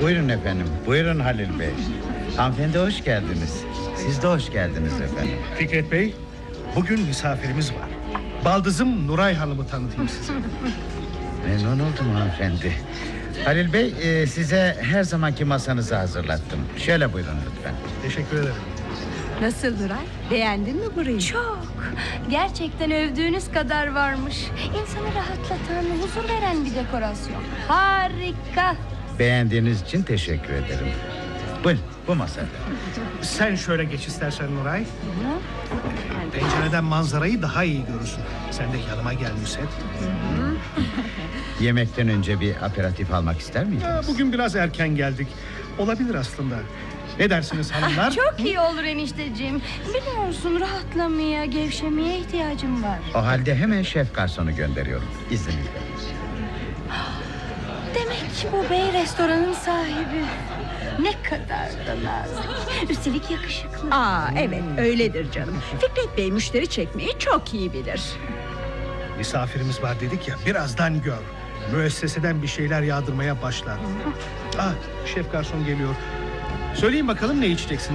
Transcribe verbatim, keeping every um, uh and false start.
Buyurun efendim, buyurun Halil Bey. Hanımefendi hoş geldiniz. Siz de hoş geldiniz efendim. Fikret Bey, bugün misafirimiz var. Baldızım Nuray Hanım'ı tanıtayım size. Memnun oldum hanımefendi. Halil Bey, e, size her zamanki masanızı hazırlattım. Şöyle buyurun lütfen. Teşekkür ederim. Nasıl Nuray? Beğendin mi burayı? Çok. Gerçekten övdüğünüz kadar varmış. İnsanı rahatlatan, huzur veren bir dekorasyon. Harika. Beğendiğiniz için teşekkür ederim. Buyurun, bu masada. Sen şöyle geç istersen Nuray. Pencereden manzarayı daha iyi görürsün. Sen de yanıma gel Nusret. Yemekten önce bir aperatif almak ister miydiniz? Ya, bugün biraz erken geldik. Olabilir aslında. Ne dersiniz hanımlar? Çok iyi olur enişteciğim. Biliyorsun rahatlamaya, gevşemeye ihtiyacım var. O halde hemen şef garsonu gönderiyorum. İzninizle. Demek ki bu bey restoranın sahibi. Ne kadar da nazik. Üstelik yakışıklı. Aa evet öyledir canım. Fikret Bey müşteri çekmeyi çok iyi bilir. Misafirimiz var dedik ya, birazdan gör. Müesseseden bir şeyler yağdırmaya başlar. Ah, şef garson geliyor. Söyleyin bakalım ne içeceksin?